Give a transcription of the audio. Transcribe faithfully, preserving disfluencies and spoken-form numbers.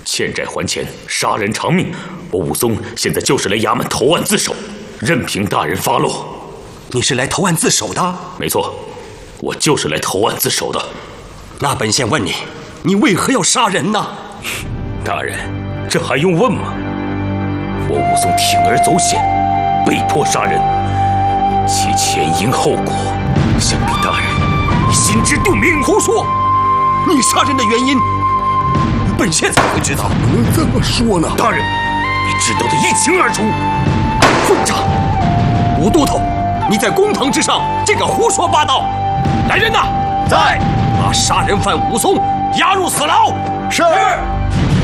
欠债还钱，杀人偿命。我武松现在就是来衙门投案自首，任凭大人发落。 你是来投案自首的？ 没错，我就是来投案自首的。 那本县问你，你为何要杀人呢？ 大人，这还用问吗？我武松铤而走险，被迫杀人，其前因后果，想必大人你心知肚明。 胡说！你杀人的原因，本县才会知道。 怎么这么说呢？ 大人，你知道的一清二楚。 混账！吴都头，你在公堂之上竟敢胡说八道！来人呐， 在！ 把杀人犯武松押入死牢。 是。